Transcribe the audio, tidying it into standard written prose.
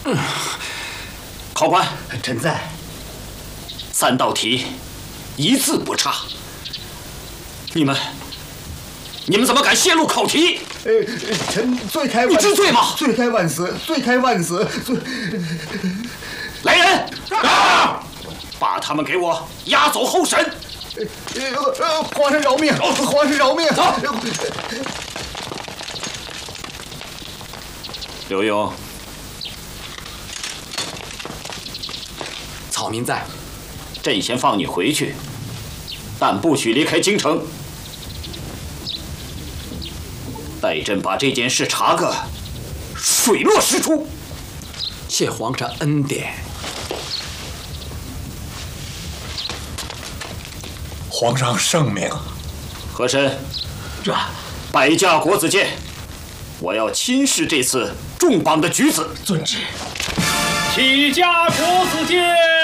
考官， 臣在。 3道题，一字不差。你们怎么敢泄露考题？ 臣罪开万死。 你知罪吗？ 罪开万死，罪开万死。 来人！啊！把他们给我押走候审。 皇上饶命！皇上饶命！ 走。刘墉， 草民在。 朕先放你回去，但不许离开京城。待朕把这件事查个水落石出。 谢皇上恩典。 皇上圣明。 和珅， 这摆驾国子监，我要亲视这次重磅的举子。 遵旨。 启驾国子监。